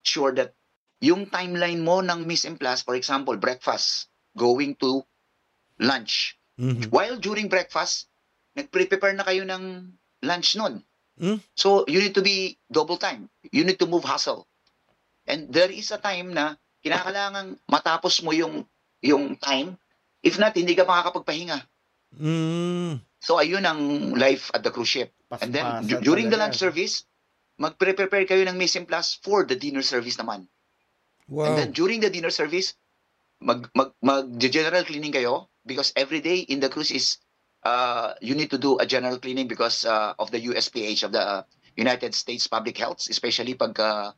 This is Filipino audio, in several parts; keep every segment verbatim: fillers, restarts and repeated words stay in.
sure that yung timeline mo ng mise en place, for example, breakfast, going to lunch. Mhm. While during breakfast, nag-prepare na kayo ng lunch nun. Hmm? So, you need to be double time. You need to move hustle. And there is a time na kinakailangan matapos mo yung yung time. If not, hindi ka makakapagpahinga. Mm. So, ayun ang life at the cruise ship. And then, Paspasan du- during the talaga, lunch no? service, mag-prepare kayo ng mise en place for the dinner service naman. And Wow. then, during the dinner service, mag, mag, mag-general cleaning kayo because every day in the cruise is, uh, you need to do a general cleaning because uh, of the U S P H, of the uh, United States Public Health, especially pagka,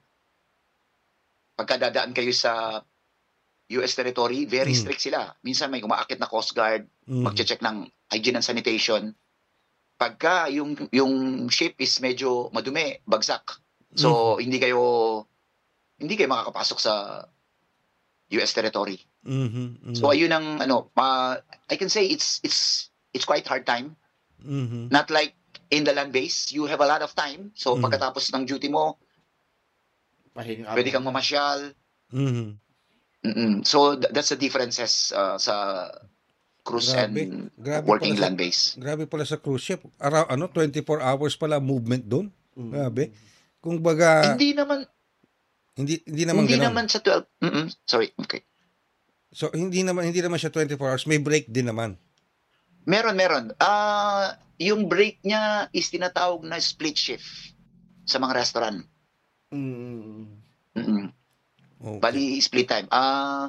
pagka dadaan kayo sa U S territory, very Mm. strict sila. Minsan may umaakit na Coast Guard, Mhm. magche-check ng hygiene and sanitation. Pagka yung yung ship is medyo madumi, bagsak. So hindi kayo hindi kayo makakapasok sa U S territory. Mhm. So ayun ang ano, uh, I can say it's it's it's quite hard time. Mhm. Not like in the land base, you have a lot of time. So Mm. pagkatapos ng duty mo, Pahinga pwede kang muna. mamasyal. Mhm. Mm-mm. So th- that's the differences uh, sa cruise Grabe. and Grabe working pala sa- land base. Grabe pala sa cruise ship. Araw, ano, twenty-four hours pala movement doon. Mm. Grabe. Kung baga, hindi, Hindi naman hindi, naman hindi ganun. naman sa twelve. Mm-mm. Sorry. Okay. So, hindi naman, hindi naman siya twenty-four hours. May break din naman. Meron, meron. Ah, yung break niya is tinatawag na split shift sa mga restaurant. Mm. Mm-mm. Okay. Bali, split time. Ah,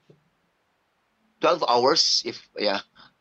twelve hours if, yeah.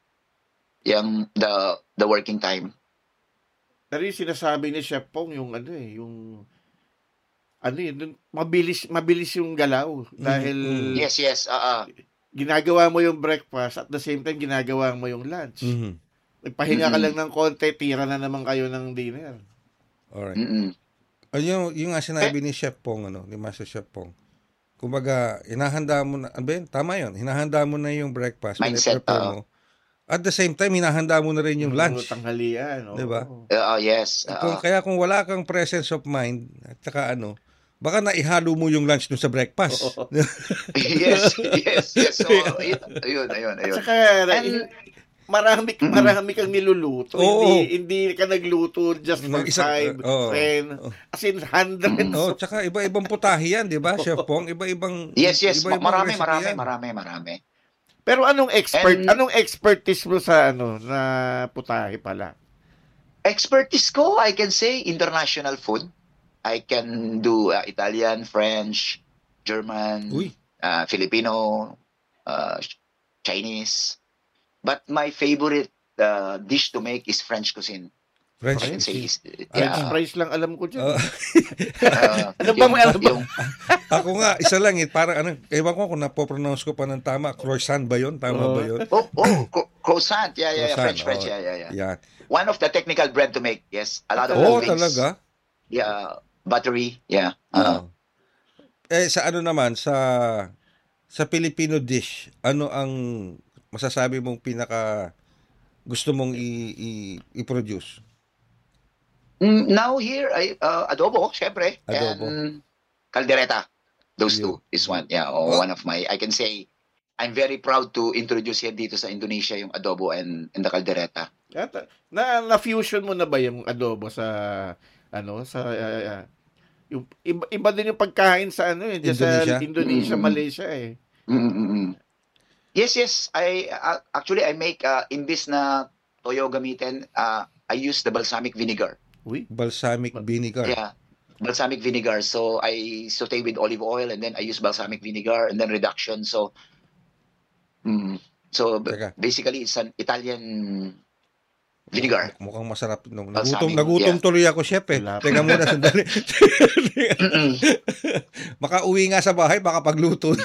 Yung the the working time. Pero yung sinasabi ni Chef Pong, yung ano eh, yung ano yun, dun- mabilis, mabilis yung galaw. Dahil Mm. Yes, yes. Ah, ah. ginagawa mo yung breakfast at the same time ginagawa mo yung lunch. Mhm. Nagpahinga ka Mm-mm. lang ng konti, tira na naman kayo ng dinner. Alright. Mm-mm. Ayun, yung nga sinabi ni Chef Pong, ano, ni Master Chef Pong. Kumbaga, hinahanda mo na, ano ba yun? Tama yun. Hinahanda mo na yung breakfast. Mindset, piniprepare oo. mo. At the same time, hinahanda mo na rin yung lunch. Tanghalian. oo. Di ba? Ah, ah, yes. Kung, Ah, kaya kung wala kang presence of mind, at saka ano, baka naihalo mo yung lunch dun sa breakfast. Oo. yes, yes, yes. So, ayun, ayun, ayun. At ayun. saka, And- marami, Mm-mm. marami kang niluluto. Oo. Hindi, hindi ka nagluto just for Mag-isa- five, oo. ten, as in hundreds. Oh, tsaka iba-ibang putahe yan, di ba, Chef Pong? Iba-ibang Yes, yes. iba-ibang Marami, recipe marami, yan. marami, marami. Pero anong expert, And- anong expertise mo sa ano, na putahe pala? Expertise ko, I can say international food. I can do uh, Italian, French, German, Uy. uh, Filipino, uh, Chinese. But my favorite uh, dish to make is French cuisine. French I can say cuisine. is, French yeah. fries lang alam ko dyan. Oh, uh, Ano ba, yung- ano ba? yung- ako nga, isa lang eh. Parang ano, ewan ko kung napopronounce ko pa ng tama. Croissant ba yun? Tama Oo. ba yun? oh, oh, cro- croissant. Yeah, yeah, yeah. Croissant, French, French. oh. Yeah, yeah, yeah. Yan. One of the technical bread to make. Yes, a lot of Oo, toppings. talaga? Yeah, buttery. Yeah. Uh, Oo. Eh, sa ano naman, sa sa Filipino dish, ano ang masasabi mong pinaka gusto mong i- i- i-produce? Mm, Now here, I uh, adobo, syempre, Adobo. and caldereta. Those Yun. two is one. Yeah, or Oh. one of my. I can say, I'm very proud to introduce here dito sa Indonesia yung adobo and, and the caldereta. Yata, na na fusion mo na ba yung adobo sa ano sa uh, uh, yung iba, iba din yung pagkain sa ano eh dyan Indonesia? sa Indonesia, Mm. Malaysia eh. Mm-mm-mm. Yes, yes. I uh, actually I make uh, imbis na toyo gamitin, uh, I use the balsamic vinegar. Uy. Balsamic vinegar. Yeah, balsamic vinegar. So I saute with olive oil and then I use balsamic vinegar and then reduction. So, mm, so b- Teka. basically it's an Italian vinegar. Mukhang masarap. No. Balsamic, Nagutom, nagutom yeah. tuloy ako, chef eh. Wala pa. Teka muna, sandali. Mm-mm. Makauwi nga sa bahay, baka pagluto.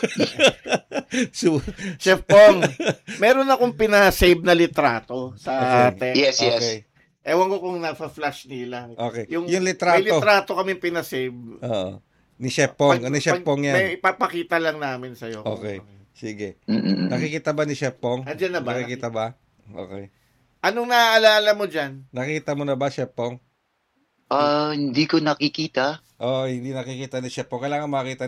so, Chef Pong, meron akong pinasave na litrato sa Okay. text. Yes, yes. okay. Ewan ko kung nasa-flash nila. Okay. Yung, Yung litrato. May litrato kami pinasave. Oo. Ni Chef Pong. Ano ni Chef Pong yan? May ipapakita lang namin sa'yo. Okay. Sige. Mm-mm. Nakikita ba ni Chef Pong? Nandiyan na ba? Nakikita ba? Okay. Anong naaalala mo dyan? Nakita mo na ba, Chef Pong? Ah, hindi ko nakikita. Oh, hindi nakikita ni Chef Pong. Kailangan makita